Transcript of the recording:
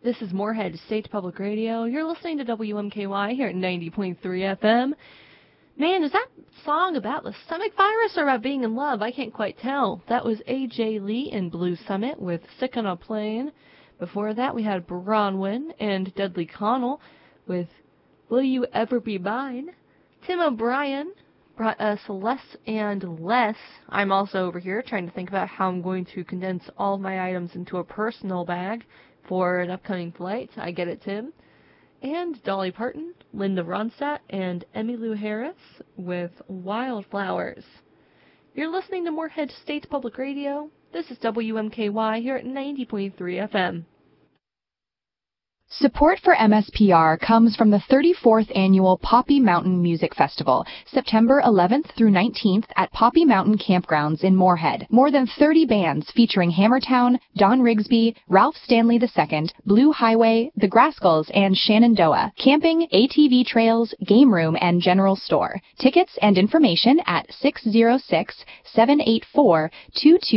This is Moorhead State Public Radio. You're listening to WMKY here at 90.3 FM. Man, is that song about the stomach virus or about being in love? I can't quite tell. That was A.J. Lee in Blue Summit with Sick on a Plane. Before that, we had Bronwyn and Dudley Connell with Will You Ever Be Mine? Tim O'Brien brought us Less and Less. I'm also over here trying to think about how I'm going to condense all of my items into a personal bag for an upcoming flight. I get it, Tim. And Dolly Parton, Linda Ronstadt, and Emmylou Harris with Wildflowers. You're listening to Moorhead State Public Radio. This is WMKY here at 90.3 FM. Support for MSPR comes from the 34th Annual Poppy Mountain Music Festival, September 11th through 19th at Poppy Mountain Campgrounds in Moorhead. More than 30 bands featuring Hammertown, Don Rigsby, Ralph Stanley II, Blue Highway, The Grascals, and Shenandoah. Camping, ATV trails, game room, and general store. Tickets and information at 606-784-22